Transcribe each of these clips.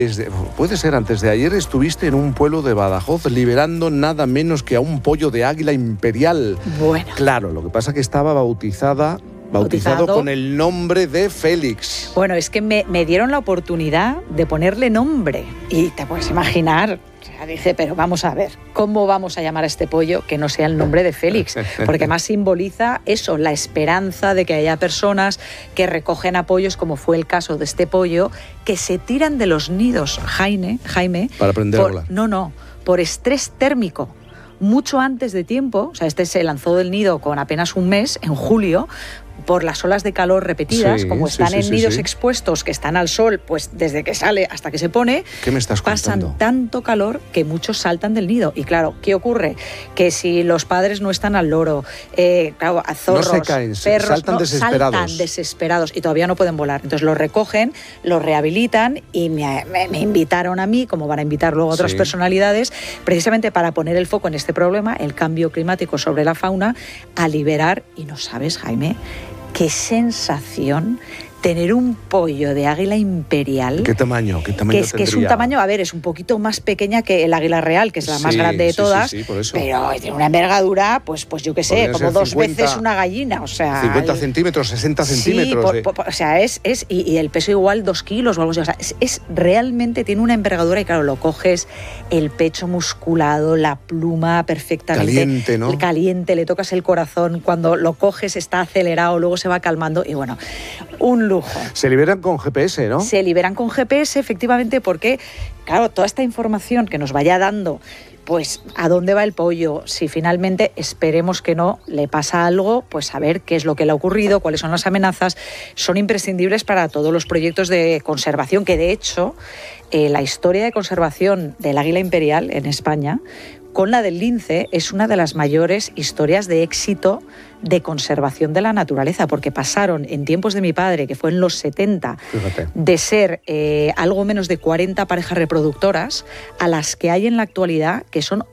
Puede ser antes de ayer, estuviste en un pueblo de Badajoz liberando nada menos que a un pollo de águila imperial. Bueno. Claro, lo que pasa es que estaba bautizado con el nombre de Félix. Bueno, es que me dieron la oportunidad de ponerle nombre. Y te puedes imaginar, o sea, dije, pero vamos a ver, ¿cómo vamos a llamar a este pollo que no sea el nombre de Félix? Porque más simboliza eso, la esperanza de que haya personas que recogen a pollos, como fue el caso de este pollo, que se tiran de los nidos, Jaime. Para aprender a volar. No, por estrés térmico. Mucho antes de tiempo, o sea, este se lanzó del nido con apenas un mes, en julio, por las olas de calor repetidas, como están en nidos expuestos, que están al sol, pues desde que sale hasta que se pone, ¿qué me estás contando? Pasan tanto calor que muchos saltan del nido. Y claro, ¿qué ocurre? Que si los padres no están al loro, claro, a zorros, no se caen, perros, saltan desesperados y todavía no pueden volar. Entonces los recogen, los rehabilitan y me invitaron a mí, como van a invitar luego a otras personalidades, precisamente para poner el foco en este problema, el cambio climático sobre la fauna, a liberar, y no sabes, Jaime, qué sensación tener un pollo de águila imperial. ¿Qué tamaño que es un tamaño, a ver, es un poquito más pequeña que el águila real, que es la más grande de todas, por eso. Pero tiene una envergadura, pues yo qué sé, como 2 veces una gallina, o sea... 50 centímetros, 60 centímetros. O sea, y el peso igual 2 kilos o algo así, o sea, es realmente, tiene una envergadura y claro, lo coges, el pecho musculado, la pluma perfectamente... Caliente, ¿no? Caliente, le tocas el corazón, cuando lo coges está acelerado, luego se va calmando y bueno, un lujo. Se liberan con GPS, ¿no? Se liberan con GPS, efectivamente, porque, claro, toda esta información que nos vaya dando, pues a dónde va el pollo, si finalmente, esperemos que no, le pasa algo, pues saber qué es lo que le ha ocurrido, cuáles son las amenazas, son imprescindibles para todos los proyectos de conservación, que de hecho, la historia de conservación del águila imperial en España, con la del lince, es una de las mayores historias de éxito de conservación de la naturaleza, porque pasaron en tiempos de mi padre, que fue en los 70, fíjate, de ser algo menos de 40 parejas reproductoras a las que hay en la actualidad, que son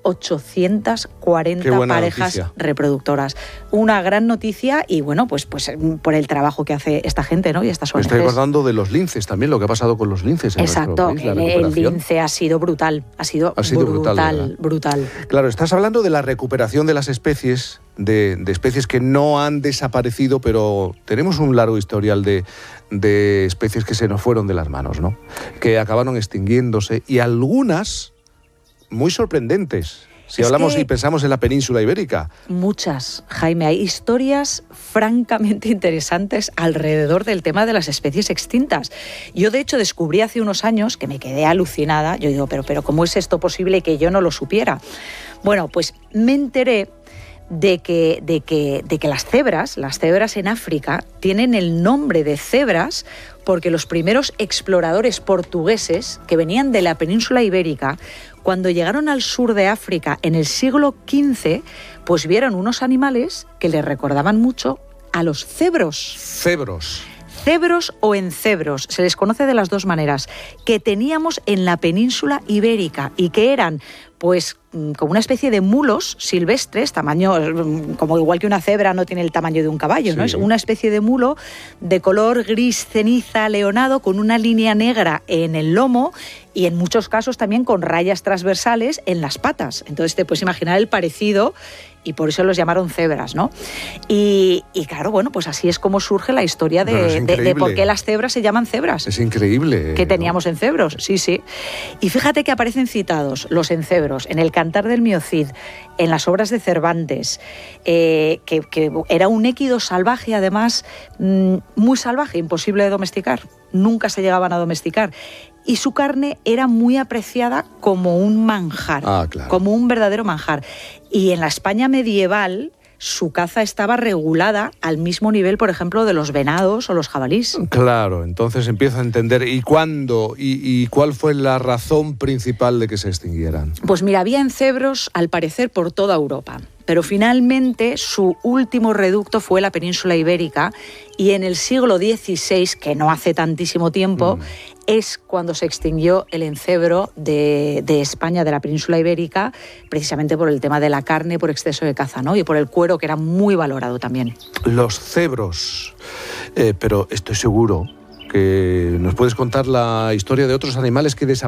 840 parejas reproductoras. Una gran noticia y bueno, pues por el trabajo que hace esta gente, ¿no? Y estas ONGs. Me estoy acordando de los linces también, lo que ha pasado con los linces en nuestro país, la recuperación. El lince ha sido brutal, ha sido brutal. Claro, estás hablando de la recuperación de las especies, de especies que no han desaparecido, pero tenemos un largo historial de especies que se nos fueron de las manos, ¿no? Que acabaron extinguiéndose y algunas muy sorprendentes. Si hablamos y pensamos en la península ibérica. Muchas, Jaime. Hay historias francamente interesantes alrededor del tema de las especies extintas. Yo, de hecho, descubrí hace unos años, que me quedé alucinada, yo digo, pero ¿cómo es esto posible que yo no lo supiera? Bueno, pues me enteré de que las cebras en África tienen el nombre de cebras porque los primeros exploradores portugueses que venían de la península ibérica, cuando llegaron al sur de África en el siglo XV, pues vieron unos animales que les recordaban mucho a los cebros. Cebros o encebros, se les conoce de las dos maneras, que teníamos en la península ibérica y que eran pues como una especie de mulos silvestres, tamaño, como igual que una cebra no tiene el tamaño de un caballo, ¿no? Es una especie de mulo de color gris ceniza leonado con una línea negra en el lomo y en muchos casos también con rayas transversales en las patas. Entonces te puedes imaginar el parecido y por eso los llamaron cebras, ¿no? Y claro, bueno, pues así es como surge la historia de por qué las cebras se llaman cebras. Es increíble. Que teníamos encebros, sí. Y fíjate que aparecen citados los encebros en el Cantar del Mio Cid, en las obras de Cervantes, que era un équido salvaje, además, muy salvaje, imposible de domesticar. Nunca se llegaban a domesticar. Y su carne era muy apreciada como un manjar, como un verdadero manjar. Y en la España medieval, su caza estaba regulada al mismo nivel, por ejemplo, de los venados o los jabalíes. Claro, entonces empiezo a entender. ¿Y cuándo? ¿Y cuál fue la razón principal de que se extinguieran? Pues mira, había encebros, al parecer, por toda Europa. Pero finalmente su último reducto fue la península ibérica y en el siglo XVI, que no hace tantísimo tiempo, es cuando se extinguió el encebro de España, de la península ibérica, precisamente por el tema de la carne, por exceso de caza, ¿no? Y por el cuero, que era muy valorado también. Los cebros, pero estoy seguro que nos puedes contar la historia de otros animales que desaparecen